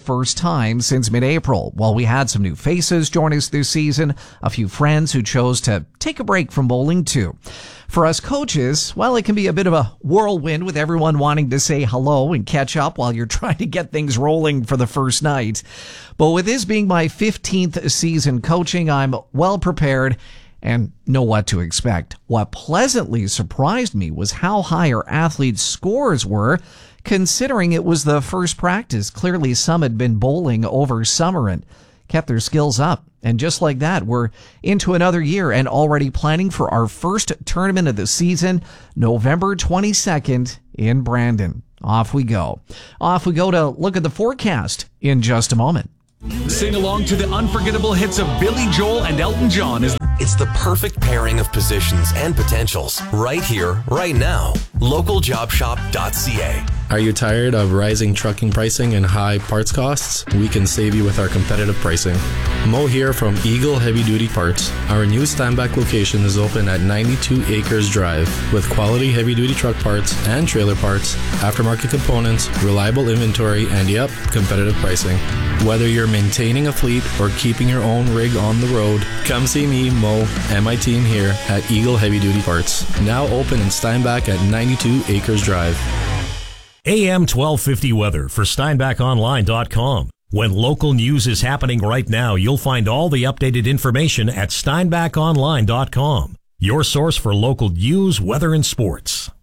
first time since mid-April. While we had some new faces join us this season, a few friends who chose to take a break from bowling too. For us coaches, well, it can be a bit of a whirlwind with everyone wanting to say hello and catch up while you're trying to get things rolling for the first night. But with this being my 15th season coaching, I'm well prepared and know what to expect. What pleasantly surprised me was how high our athletes' scores were, considering it was the first practice. Clearly some had been bowling over summer and kept their skills up. And just like that, we're into another year and already planning for our first tournament of the season, November 22nd in Brandon. Off we go. Off we go to look at the forecast in just a moment. Sing along to the unforgettable hits of Billy Joel and Elton John. It's the perfect pairing of positions and potentials right here, right now. LocalJobShop.ca. Are you tired of rising trucking pricing and high parts costs? We can save you with our competitive pricing. Mo here from Eagle Heavy Duty Parts. Our new Steinbach location is open at 92 Acres Drive with quality heavy duty truck parts and trailer parts, aftermarket components, reliable inventory, and yep, competitive pricing. Whether you're maintaining a fleet or keeping your own rig on the road, come see me, Mo, and my team here at Eagle Heavy Duty Parts. Now open in Steinbach at 92 Acres Drive. AM 1250 weather for SteinbachOnline.com. When local news is happening right now, you'll find all the updated information at SteinbachOnline.com. Your source for local news, weather, and sports.